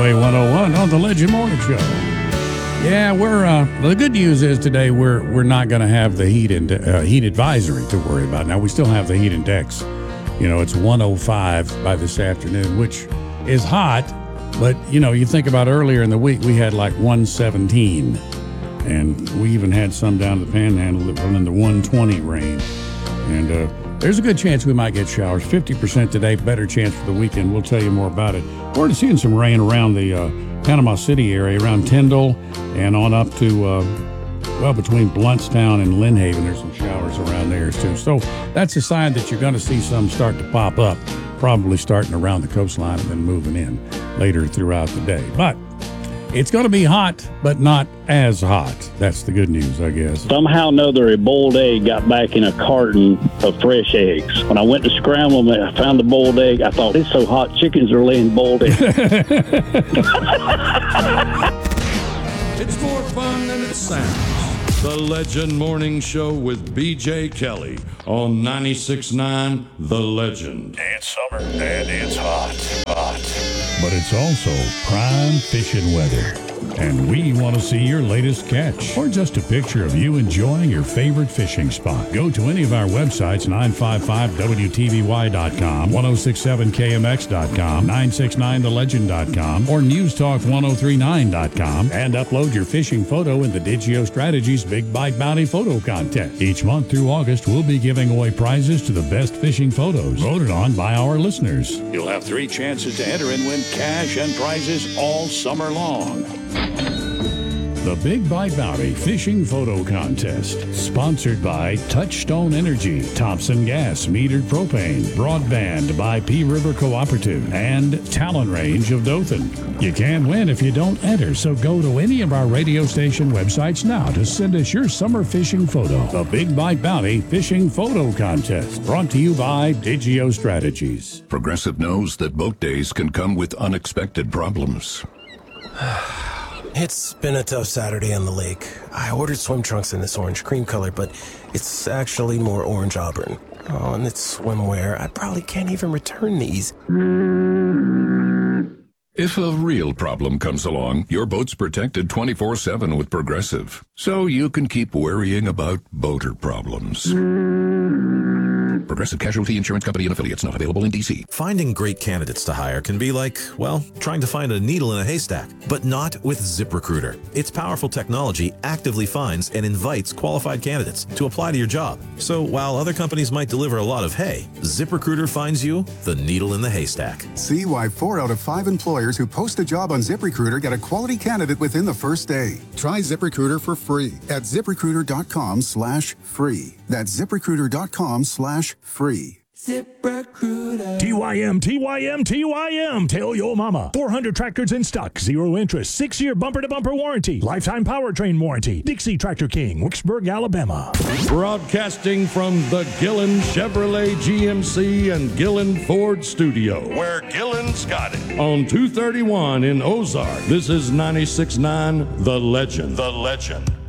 Highway 101 on the Legend Morning Show. Yeah, the good news is today we're not going to have the heat advisory to worry about. Now we still have the heat index. You know, it's 105 by this afternoon, which is hot, but you know, you think about earlier in the week we had like 117, and we even had some down the Panhandle that were in the 120 range, and there's a good chance we might get showers. 50% today, better chance for the weekend. We'll tell you more about it. We're already seeing some rain around the Panama City area, around Tyndall, and on up to, between Bluntstown and Lynn Haven. There's some showers around there, too. So that's a sign that you're going to see some start to pop up, probably starting around the coastline and then moving in later throughout the day. But it's going to be hot, but not as hot. That's the good news, I guess. Somehow or another, a boiled egg got back in a carton of fresh eggs. When I went to scramble them, I found the boiled egg. I thought, it's so hot, chickens are laying boiled eggs. It's more fun than it sounds. The Legend Morning Show with B.J. Kelly on 96.9 The Legend. It's summer and it's hot. But it's also prime fishing weather. And we want to see your latest catch or just a picture of you enjoying your favorite fishing spot. Go to any of our websites, 955WTVY.com, 1067KMX.com, 969TheLegend.com, or NewsTalk1039.com, and upload your fishing photo in the Digio Strategies Big Bite Bounty Photo Contest. Each month through August, we'll be giving away prizes to the best fishing photos voted on by our listeners. You'll have 3 chances to enter and win cash and prizes all summer long. The Big Bite Bounty Fishing Photo Contest, sponsored by Touchstone Energy, Thompson Gas Metered Propane, Broadband by P River Cooperative, and Talon Range of Dothan. You can't win if you don't enter, so go to any of our radio station websites now to send us your summer fishing photo. The Big Bite Bounty Fishing Photo Contest, brought to you by Digio Strategies. Progressive knows that boat days can come with unexpected problems. It's been a tough Saturday on the lake. I ordered swim trunks in this orange cream color, but it's actually more orange auburn. Oh, and it's swimwear. I probably can't even return these. If a real problem comes along, your boat's protected 24/7 with Progressive, so you can keep worrying about boater problems. Progressive Casualty Insurance Company and Affiliates, not available in D.C. Finding great candidates to hire can be like, well, trying to find a needle in a haystack, but not with ZipRecruiter. Its powerful technology actively finds and invites qualified candidates to apply to your job. So while other companies might deliver a lot of hay, ZipRecruiter finds you the needle in the haystack. See why 4 out of 5 employers who post a job on ZipRecruiter get a quality candidate within the first day. Try ZipRecruiter for free at ZipRecruiter.com/free. That's ZipRecruiter.com/free. ZipRecruiter. TYM. Tell your mama. 400 tractors in stock. 0 interest. 6-year bumper-to-bumper warranty. Lifetime powertrain warranty. Dixie Tractor King, Wicksburg, Alabama. Broadcasting from the Gillen Chevrolet GMC and Gillen Ford studio, where Gillen's got it. On 231 in Ozark, this is 96.9 The Legend. The Legend.